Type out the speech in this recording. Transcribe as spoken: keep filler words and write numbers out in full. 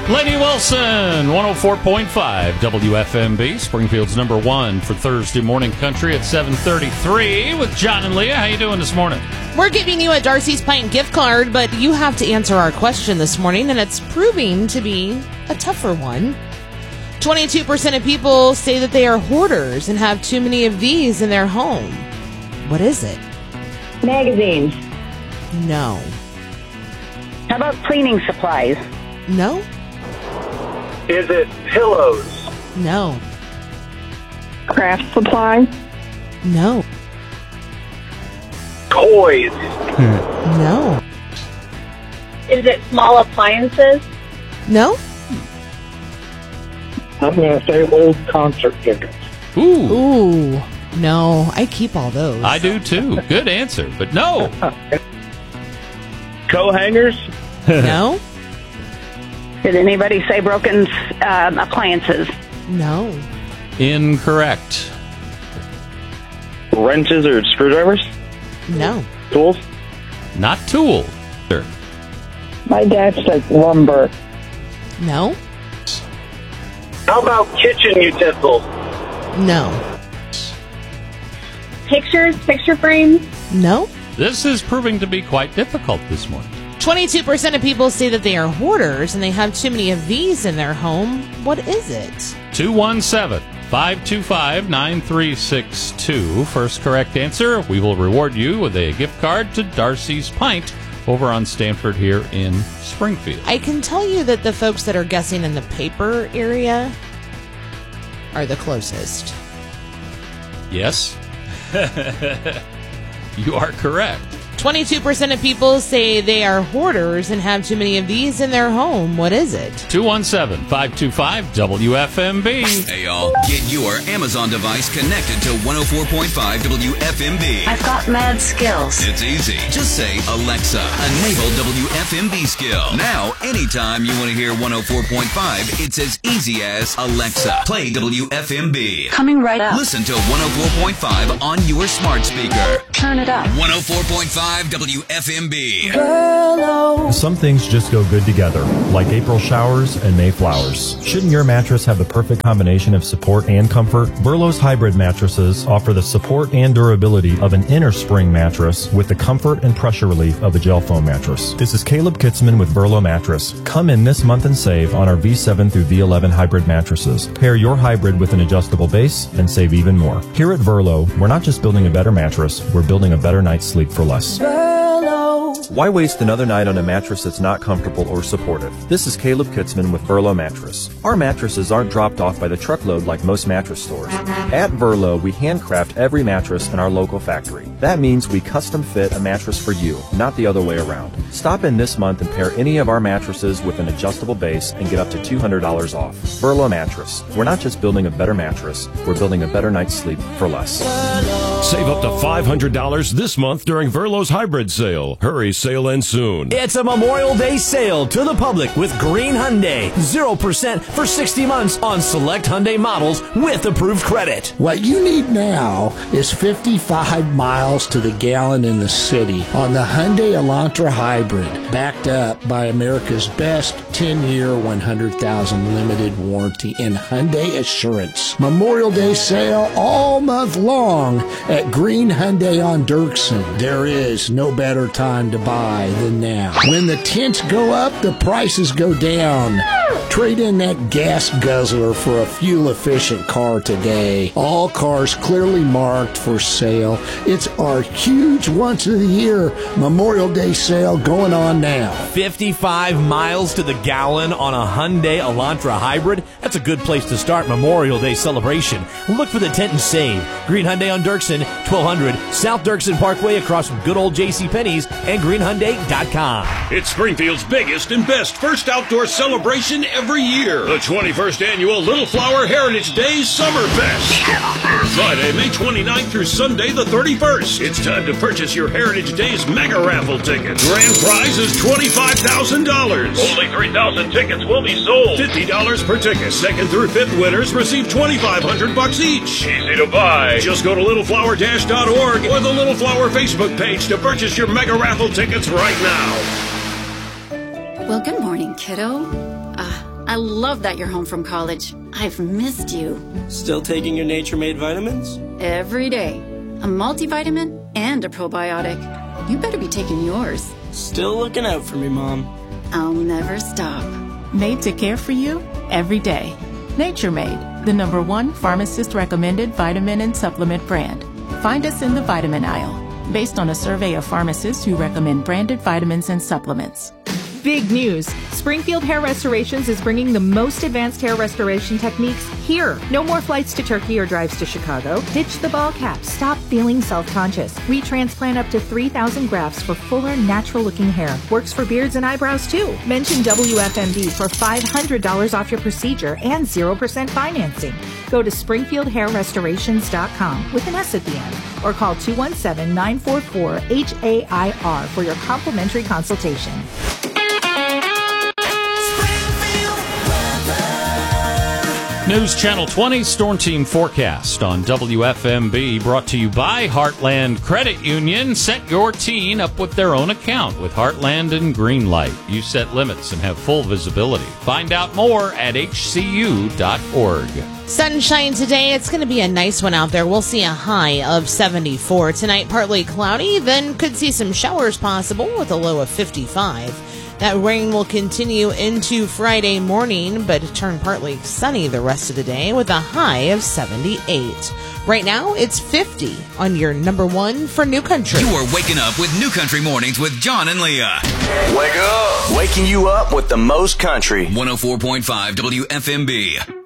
Lady Wilson, one oh four point five W F M B, Springfield's number one for Thursday morning country at seven thirty-three with John and Leah. How you doing this morning? We're giving you a Darcy's Pint gift card, but you have to answer our question this morning, and it's proving to be a tougher one. twenty-two percent of people say that they are hoarders and have too many of these in their home. What is it? Magazines. No. How about cleaning supplies? No. Is it pillows? No. Craft supplies? No. Toys? No. Is it small appliances? No. I'm going to say old concert tickets. Ooh. Ooh. No. I keep all those. I do too. Good answer, but no. Co-hangers? No. Did anybody say broken uh, appliances? No. Incorrect. Wrenches or screwdrivers? No. Tools? Not tool. Sure. My dad said lumber. No. How about kitchen utensils? No. Pictures, picture frames? No. This is proving to be quite difficult this morning. twenty-two percent of people say that they are hoarders and they have too many of these in their home. What is it? two one seven, five two five, nine three six two. First correct answer, we will reward you with a gift card to Darcy's Pint over on Stanford here in Springfield. I can tell you that the folks that are guessing in the paper area are the closest. Yes. You are correct. twenty-two percent of people say they are hoarders and have too many of these in their home. What is it? two one seven, five two five, W F M B. Hey, y'all. Get your Amazon device connected to one oh four point five W F M B. I've got mad skills. It's easy. Just say, Alexa, enable W F M B skill. Now, anytime you want to hear one oh four point five, it's as easy as, Alexa, play W F M B. Coming right up. Listen to one oh four point five on your smart speaker. Turn it up. one oh four point five W F M B. Some things just go good together, like April showers and May flowers. Shouldn't your mattress have the perfect combination of support and comfort? Burlow's hybrid mattresses offer the support and durability of an inner spring mattress with the comfort and pressure relief of a gel foam mattress. This is Caleb Kitzman with Burlow Mattress. Come in this month and save on our V seven through V eleven hybrid mattresses. Pair your hybrid with an adjustable base and save even more. Here at Burlow, we're not just building a better mattress, we're building a better night's sleep for less. Why waste another night on a mattress that's not comfortable or supportive? This is Caleb Kitzman with Burlow Mattress. Our mattresses aren't dropped off by the truckload like most mattress stores. At Burlow, we handcraft every mattress in our local factory. That means we custom fit a mattress for you, not the other way around. Stop in this month and pair any of our mattresses with an adjustable base and get up to two hundred dollars off. Burlow Mattress. We're not just building a better mattress, we're building a better night's sleep for less. Save up to five hundred dollars this month during Verlo's hybrid sale. Hurry, sale ends soon. It's a Memorial Day sale to the public with Green Hyundai. zero percent for sixty months on select Hyundai models with approved credit. What you need now is fifty-five miles to the gallon in the city on the Hyundai Elantra Hybrid, backed up by America's best ten-year, one hundred thousand limited warranty and Hyundai Assurance. Memorial Day sale all month long at Green Hyundai on Dirksen. There is no better time to buy than now. When the tints go up, the prices go down. Trade in that gas guzzler for a fuel-efficient car today. All cars clearly marked for sale. It's our huge once-of-the-year Memorial Day sale going on now. fifty-five miles to the gallon on a Hyundai Elantra Hybrid? That's a good place to start Memorial Day celebration. Look for the tent and save. Green Hyundai on Dirksen, twelve hundred South Dirksen Parkway across from good old JCPenney's and green hyundai dot com. It's Springfield's biggest and best first outdoor celebration every year. The twenty-first Annual Little Flower Heritage Days Summerfest. Friday, May twenty-ninth through Sunday, the thirty-first. It's time to purchase your Heritage Days mega raffle tickets. Grand prize is twenty-five thousand dollars. Only three thousand tickets will be sold. fifty dollars per ticket. Second through fifth winners receive twenty-five hundred bucks each. Easy to buy. Just go to little flower dash dot org or the Little Flower Facebook page to purchase your mega raffle tickets right now. Well, good morning, kiddo. Uh, I love that you're home from college. I've missed you. Still taking your Nature Made vitamins? Every day. A multivitamin and a probiotic. You better be taking yours. Still looking out for me, Mom. I'll never stop. Made to care for you every day. Nature Made, the number one pharmacist-recommended vitamin and supplement brand. Find us in the vitamin aisle, based on a survey of pharmacists who recommend branded vitamins and supplements. Big news! Springfield Hair Restorations is bringing the most advanced hair restoration techniques here. No more flights to Turkey or drives to Chicago. Ditch the ball cap. Stop feeling self-conscious. We transplant up to three thousand grafts for fuller, natural-looking hair. Works for beards and eyebrows, too. Mention W F M B for five hundred dollars off your procedure and zero percent financing. Go to springfield hair restorations dot com with an S at the end or call two one seven, nine four four, H A I R for your complimentary consultation. News Channel twenty Storm Team Forecast on W F M B, brought to you by Heartland Credit Union. Set your teen up with their own account with Heartland and Greenlight. You set limits and have full visibility. Find out more at H C U dot org. Sunshine today. It's going to be a nice one out there. We'll see a high of seventy-four. Tonight, partly cloudy, then could see some showers possible with a low of fifty-five. That rain will continue into Friday morning, but turn partly sunny the rest of the day with a high of seventy-eight. Right now, it's fifty on your number one for New Country. You are waking up with New Country Mornings with John and Leah. Wake up! Waking you up with the most country. one oh four point five W F M B.